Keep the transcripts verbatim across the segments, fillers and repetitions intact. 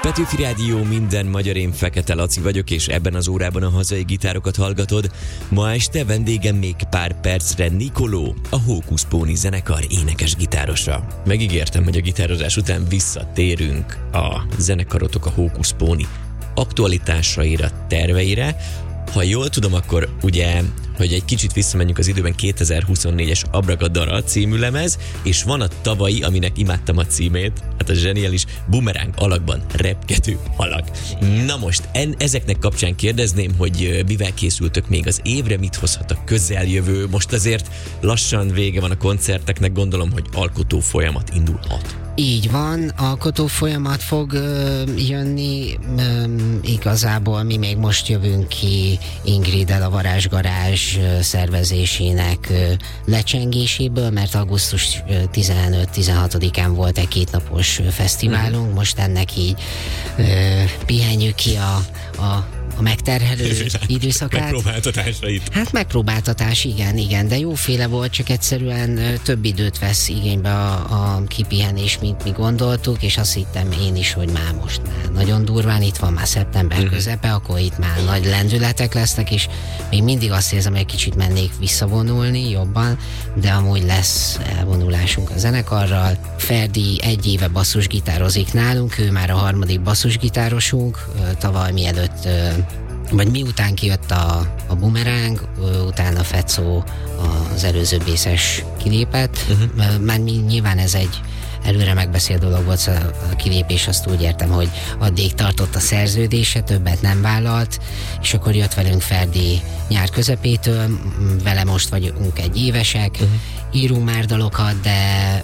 Petőfi Rádió, minden magyar, én Fekete Laci vagyok, és ebben az órában a hazai gitárokat hallgatod. Ma este vendégem még pár percre Nicolò, a Hocus Pony zenekar énekes gitárosa. Megígértem, hogy a gitározás után visszatérünk a zenekarotok, a Hocus Pony aktualitásaira, terveire. Ha jól tudom, akkor ugye, hogy egy kicsit visszamenjünk az időben, kétezer-huszonnégyes Abracadabra című lemez, és van a tavalyi, aminek imádtam a címét, hát a zseniális Bumeráng alakban repkedő alak. Na most, en, ezeknek kapcsán kérdezném, hogy mivel készültök még az évre, mit hozhat a közeljövő? Most azért lassan vége van a koncerteknek, gondolom, hogy alkotó folyamat indulhat. Így van, alkotó folyamat fog ö, jönni, ö, igazából mi még most jövünk ki Ingriddel a Varázsgarázs ö, szervezésének ö, lecsengéséből, mert augusztus tizenöt-tizenhatodikán volt egy kétnapos ö, fesztiválunk, mm. most ennek így ö, pihenjük ki a, a a megterhelő időszakát. Megpróbáltatásait. Hát megpróbáltatás, igen, igen, de jóféle volt, csak egyszerűen ö, több időt vesz igénybe a, a kipihenés, mint mi gondoltuk, és azt hittem én is, hogy már most már nagyon durván, itt van már szeptember mm-hmm. közepe, akkor itt már nagy lendületek lesznek, és még mindig azt érzem, hogy egy kicsit mennék visszavonulni jobban, de amúgy lesz elvonulásunk a zenekarral. Ferdi egy éve basszusgitározik nálunk, ő már a harmadik basszusgitárosunk, tavaly mielőtt vagy miután kijött a, a Bumeráng, utána Fecó, az előző bészes kilépett. Uh-huh. Már nyilván ez egy előre megbeszélt dolog volt, a kilépés, azt úgy értem, hogy addig tartott a szerződése, többet nem vállalt, és akkor jött velünk Ferdi nyár közepétől, vele most vagyunk egy évesek, uh-huh. írunk már dalokat, de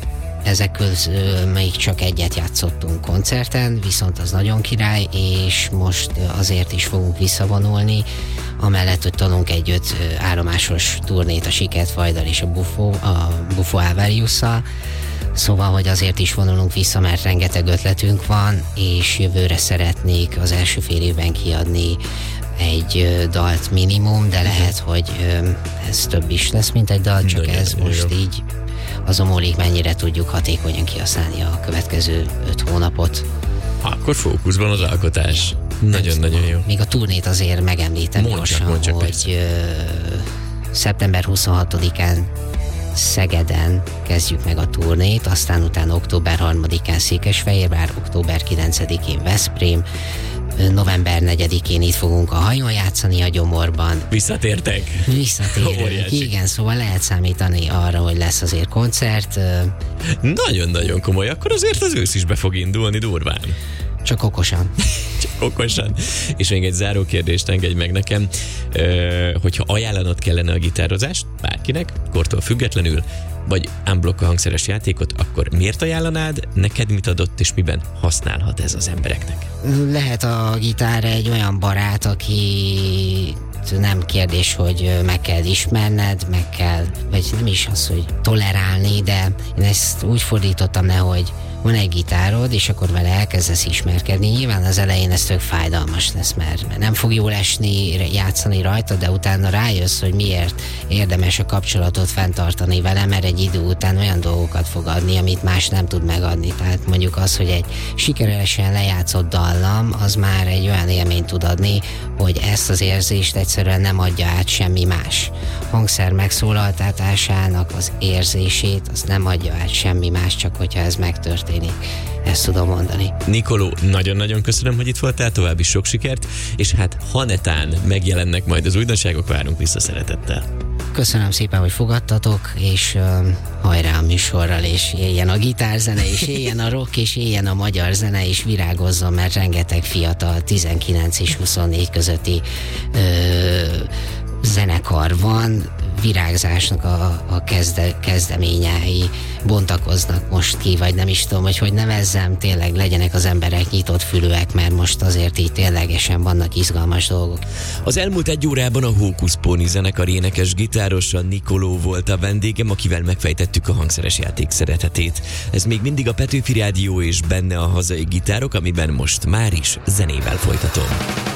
ezek közül még csak egyet játszottunk koncerten, viszont az nagyon király, és most azért is fogunk visszavonulni, amellett, hogy tanulunk egy öt állomásos turnét a Sikertfajdal és a Buffo, a Buffo Alvariusszal, szóval, hogy azért is vonulunk vissza, mert rengeteg ötletünk van, és jövőre szeretnék az első fél évben kiadni egy dalt minimum, de lehet, hogy ez több is lesz, mint egy dal, csak ez most így azon múlik, mennyire tudjuk hatékonyan kihasználni a következő öt hónapot. Akkor fókuszban az alkotás. Nagyon-nagyon jó. Még a turnét azért megemlítem gyorsan, hogy ö, szeptember huszonhatodikán Szegeden kezdjük meg a turnét, aztán utána október harmadikán Székesfehérvár, október kilencedikén Veszprém, november negyedikén itt fogunk a hajón játszani a Gyomorban. Visszatértek? Visszatérünk, igen, szóval lehet számítani arra, hogy lesz azért koncert. Nagyon-nagyon komoly, akkor azért az ősz is be fog indulni durván. Csak okosan. Csak okosan. És még egy záró kérdést engedj meg nekem, ö, hogyha ajánlanod kellene a gitározást bárkinek, kortól függetlenül, vagy unblock a hangszeres játékot, akkor miért ajánlanád, neked mit adott, és miben használhat ez az embereknek? Lehet a gitár egy olyan barát, aki nem kérdés, hogy meg kell ismerned, meg kell, vagy nem is az, hogy tolerálni, de én ezt úgy fordítottam le, hogy van egy gitárod, és akkor vele elkezdesz ismerkedni. Nyilván az elején ez tök fájdalmas lesz, mert, mert nem fog jól esni, játszani rajta, de utána rájössz, hogy miért érdemes a kapcsolatot fenntartani vele, mert egy idő után olyan dolgokat fog adni, amit más nem tud megadni. Tehát mondjuk az, hogy egy sikeresen lejátszott dallam, az már egy olyan élményt tud adni, hogy ezt az érzést egyszerűen nem adja át semmi más. Hangszer megszólaltatásának az érzését, az nem adja át semmi más, csak hogyha ez megtörténik. Ezt tudom mondani. Nicolò, nagyon-nagyon köszönöm, hogy itt voltál, további sok sikert, és hát ha netán megjelennek majd az újdonságok, várunk vissza szeretettel. Köszönöm szépen, hogy fogadtatok, és um, hajrá a műsorral, és éljen a gitárzene, és éljen a rock, és éljen a magyar zene, és virágozzon, mert rengeteg fiatal, tizenkilenc és huszonnégy közötti ö, zenekar van, virágzásnak a, a kezde, kezdeményei bontakoznak most ki, vagy nem is tudom, hogy hogy nevezzem, tényleg legyenek az emberek nyitott fülűek, mert most azért így ténylegesen vannak izgalmas dolgok. Az elmúlt egy órában a Hocus Pony zenekar énekes gitárosa Nicolò volt a vendégem, akivel megfejtettük a hangszeres játék szeretetét. Ez még mindig a Petőfi Rádió, és benne a hazai gitárok, amiben most már is zenével folytatom.